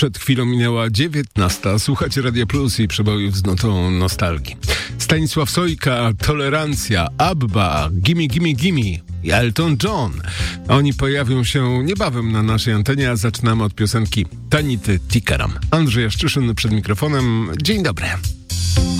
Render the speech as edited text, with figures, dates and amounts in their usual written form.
Przed chwilą minęła 19. Słuchacie Radia Plus i przebojów z notą nostalgii. Stanisław Sojka, Tolerancja, Abba, Gimme Gimme Gimme i Elton John. Oni pojawią się niebawem na naszej antenie, a zaczynamy od piosenki Tanity Tikaram. Andrzej Jaszczyszyn przed mikrofonem. Dzień dobry.